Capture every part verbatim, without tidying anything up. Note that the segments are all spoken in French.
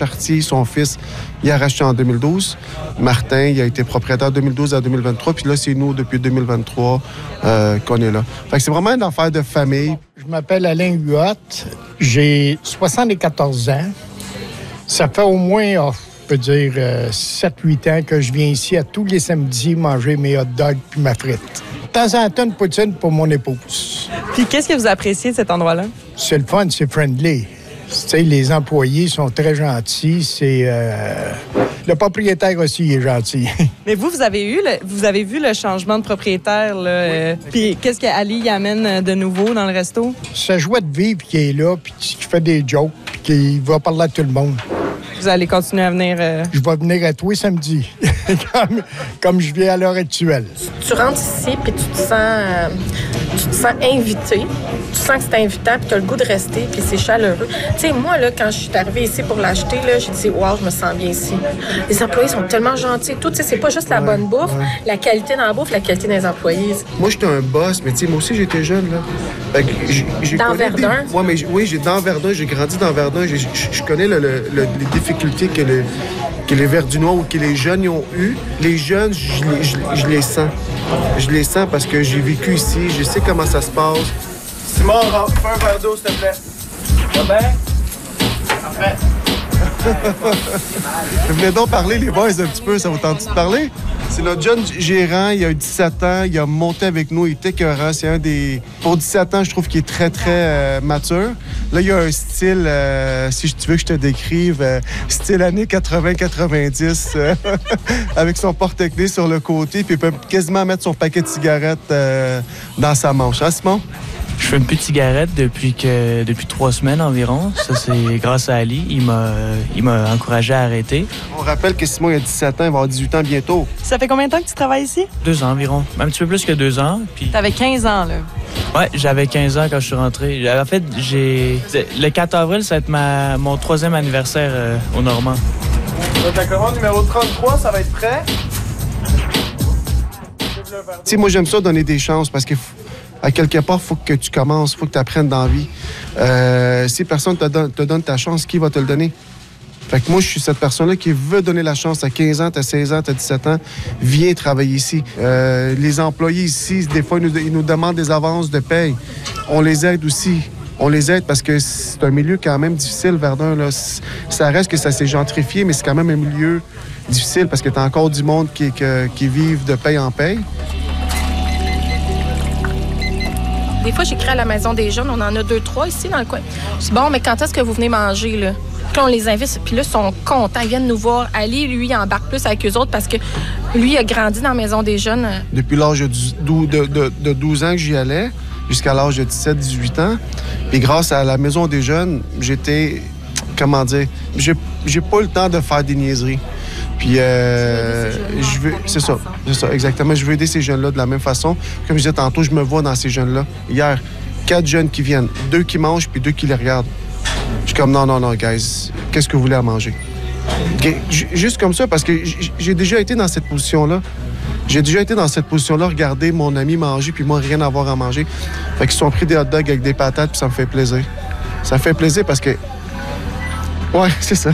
Chartier, son fils, il a racheté en deux mille douze. Martin, il a été propriétaire de deux mille douze à deux mille vingt-trois. Puis là, c'est nous, depuis deux mille vingt-trois, euh, qu'on est là. Fait que c'est vraiment une affaire de famille. Je m'appelle Alain Huot. J'ai soixante-quatorze ans. Ça fait au moins, oh, je peux dire, euh, sept huit ans que je viens ici à tous les samedis manger mes hot dogs puis ma frite. De temps en temps, une poutine pour mon épouse. Puis qu'est-ce que vous appréciez de cet endroit-là? C'est le fun, c'est friendly. Tu sais, les employés sont très gentils. C'est euh... le propriétaire aussi il est gentil. Mais vous, vous avez eu, le... vous avez vu le changement de propriétaire là. Euh... Puis qu'est-ce qu'Ali y amène de nouveau dans le resto? Sa joie de vivre qui est là, puis qui fait des jokes, puis qui va parler à tout le monde. Vous allez continuer à venir... Euh... Je vais venir à tous les samedis, comme, comme je viens à l'heure actuelle. Tu rentres ici, puis tu te sens, euh, tu te sens invité. Tu sens que c'est invitant, puis tu as le goût de rester, puis c'est chaleureux. Tu sais, moi, là, quand je suis arrivée ici pour l'acheter, là, j'ai dit « Wow, je me sens bien ici ». Les employés sont tellement gentils. Tout, tu sais, c'est pas juste la ouais, bonne bouffe, ouais. La qualité dans la bouffe, la qualité des employés. Moi, j'étais un boss, mais tu sais, moi aussi, j'étais jeune, là. Fait que j'ai, j'ai dans Verdun? Des... Ouais, mais oui, j'ai dans Verdun, j'ai grandi dans Verdun. J'ai, je connais le, le, le, les difficultés que, le, que les Verdunois ou que les jeunes y ont eues. Les jeunes, je, je, je les sens. Je les sens parce que j'ai vécu ici, je sais comment ça se passe. Simon, fais un verre d'eau, s'il te plaît. Ça va bien? Parfait. Venez donc parler, les boys, un petit peu. Ça vous tente de parler? C'est notre jeune gérant. Il a dix-sept ans. Il a monté avec nous. Il était écœurant. C'est un des... Pour dix-sept ans, je trouve qu'il est très, très euh, mature. Là, il a un style, euh, si tu veux que je te décrive, euh, style années quatre-vingts quatre-vingt-dix, euh, avec son porte-clés sur le côté. Puis il peut quasiment mettre son paquet de cigarettes euh, dans sa manche. Hein, Simon? Je fume plus de cigarettes depuis que depuis trois semaines environ. Ça, c'est grâce à Ali. Il m'a, il m'a encouragé à arrêter. On rappelle que Simon, il a dix-sept ans, il va avoir dix-huit ans bientôt. Ça fait combien de temps que tu travailles ici? Deux ans environ. Un petit peu plus que deux ans. Puis... T'avais quinze ans, là. Ouais, j'avais quinze ans quand je suis rentré. En fait, j'ai... Le quatre avril, ça va être ma... mon troisième anniversaire euh, au Normand. Ta commande numéro trente-trois, ça va être prêt? Tu sais, moi, j'aime ça donner des chances parce que... À quelque part, il faut que tu commences, il faut que tu apprennes dans la vie. Euh, si personne te donne, te donne ta chance, qui va te le donner? Fait que moi, je suis cette personne-là qui veut donner la chance. À quinze ans, t'as seize ans, t'as dix-sept ans, viens travailler ici. Euh, les employés ici, des fois, ils nous, ils nous demandent des avances de paye. On les aide aussi. On les aide parce que c'est un milieu quand même difficile, Verdun. Là. Ça reste que ça s'est gentrifié, mais c'est quand même un milieu difficile parce que t'as encore du monde qui, qui, qui vivent de paye en paye. Des fois, j'écris à la Maison des Jeunes. On en a deux, trois ici dans le coin. Je dis, bon, mais quand est-ce que vous venez manger, là? Puis là, on les invite. Puis là, ils sont contents. Ils viennent nous voir. Ali, lui, il embarque plus avec eux autres parce que lui, il a grandi dans la Maison des Jeunes. Depuis l'âge de, de, de, de douze ans que j'y allais, jusqu'à l'âge de dix-sept dix-huit ans. Puis grâce à la Maison des Jeunes, j'étais... Comment dire? J'ai, j'ai pas eu le temps de faire des niaiseries. Puis, euh, je veux, c'est ça, c'est ça, exactement. Je veux aider ces jeunes-là de la même façon. Comme je disais tantôt, je me vois dans ces jeunes-là. Hier, quatre jeunes qui viennent, deux qui mangent, puis deux qui les regardent. Je suis comme, non, non, non, guys, qu'est-ce que vous voulez à manger? Juste comme ça, parce que j'ai déjà été dans cette position-là. J'ai déjà été dans cette position-là, regarder mon ami manger, puis moi, rien avoir à manger. Fait qu'ils sont pris des hot dogs avec des patates, puis ça me fait plaisir. Ça me fait plaisir parce que ouais, c'est ça.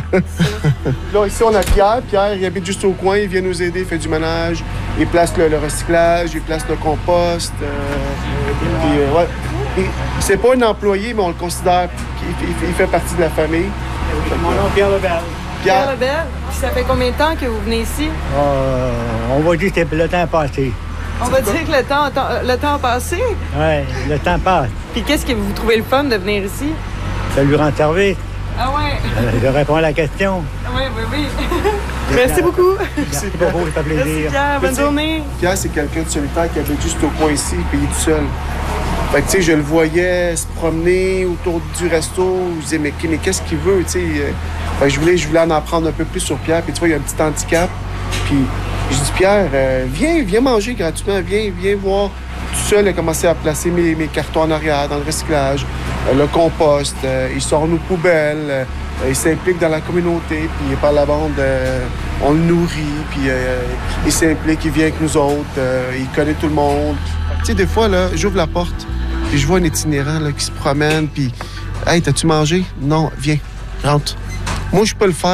Là, ici, on a Pierre. Pierre, il habite juste au coin. Il vient nous aider, il fait du ménage. Il place le, le recyclage, il place le compost. Euh, puis, euh, ouais. Et c'est pas un employé, mais on le considère qu'il il, il fait partie de la famille. Mon nom, Pierre Lebel. Pierre, Pierre Lebel. Puis ça fait combien de temps que vous venez ici? Euh, on va dire que le temps a passé. On va dire que le temps, le temps a passé? Oui, le temps passe. Puis qu'est-ce que vous trouvez le fun de venir ici? Ça lui rend service. Ah ouais? Je réponds à la question. Oui, oui, oui. Merci beaucoup. Merci beaucoup, ça fait plaisir. Merci Pierre, bonne journée. Pierre, c'est quelqu'un de solitaire qui habite juste au coin ici, puis il est tout seul. Fait que, tu sais, je le voyais se promener autour du resto. Je disais, mais, mais qu'est-ce qu'il veut, tu sais? Fait que je voulais, je voulais en apprendre un peu plus sur Pierre. Puis tu vois, il y a un petit handicap. Puis je dis, Pierre, euh, viens, viens manger gratuitement. Viens, viens voir. Tout seul, il a commencé à placer mes, mes cartons en arrière dans le recyclage, euh, le compost. Euh, il sort nos poubelles. Euh, il s'implique dans la communauté. Puis par la bande, euh, on le nourrit. Puis euh, il s'implique, il vient avec nous autres. Euh, il connaît tout le monde. Tu sais, des fois, là, j'ouvre la porte. Puis je vois un itinérant là, qui se promène. Puis, hey, t'as-tu mangé? Non, viens, rentre. Moi, je peux le faire.